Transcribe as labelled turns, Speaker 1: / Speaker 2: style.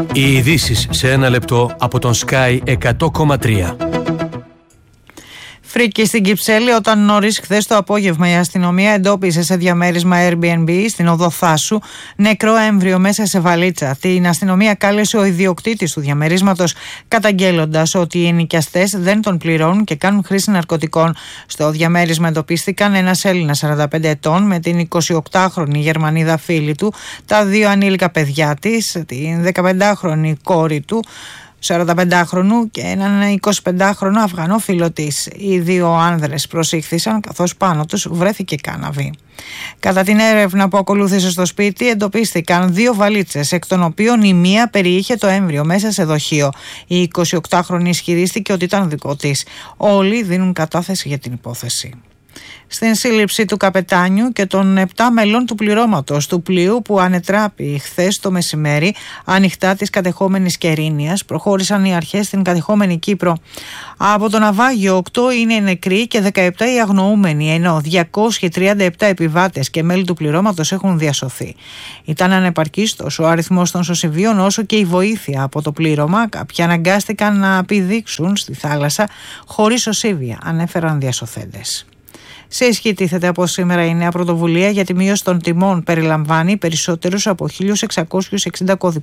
Speaker 1: Οι ειδήσεις σε ένα λεπτό από τον Sky 100,3.
Speaker 2: Φρίκη στην Κυψέλη όταν νωρίς χθες το απόγευμα η αστυνομία εντόπισε σε διαμέρισμα Airbnb στην οδό Θάσου νεκρό έμβριο μέσα σε βαλίτσα. Την αστυνομία κάλεσε ο ιδιοκτήτης του διαμερίσματος καταγγέλλοντας ότι οι ενοικιαστές δεν τον πληρώνουν και κάνουν χρήση ναρκωτικών. Στο διαμέρισμα εντοπίστηκαν ένας Έλληνας 45 ετών με την 28χρονη Γερμανίδα φίλη του, τα 2 ανήλικα παιδιά της, την 15χρονη κόρη του 45χρονου και έναν 25χρονο Αφγανό φίλο της. Οι 2 άνδρες προσήχθησαν καθώς πάνω τους βρέθηκε κάναβη. Κατά την έρευνα που ακολούθησε στο σπίτι εντοπίστηκαν 2 βαλίτσες, εκ των οποίων η μία περιείχε το έμβριο μέσα σε δοχείο. Η 28χρονη ισχυρίστηκε ότι ήταν δικό της. Όλοι δίνουν κατάθεση για την υπόθεση. Στην σύλληψη του καπετάνιου και των 7 μελών του πληρώματος του πλοίου που ανετράπη χθες το μεσημέρι ανοιχτά της κατεχόμενης Κερίνιας προχώρησαν οι αρχές στην κατεχόμενη Κύπρο. Από το ναυάγιο 8 είναι νεκροί και 17 οι αγνοούμενοι, ενώ 237 επιβάτες και μέλη του πληρώματος έχουν διασωθεί. Ήταν ανεπαρκής τόσο ο αριθμός των σωσιβίων όσο και η βοήθεια από το πλήρωμα. Κάποιοι αναγκάστηκαν να πηδήξουν στη θάλασσα χωρίς σωσίβια, ανέφεραν διασωθέντες. Σε ισχύ τίθεται από σήμερα η νέα πρωτοβουλία για τη μείωση των τιμών. Περιλαμβάνει περισσότερους από 1.660 κωδικούς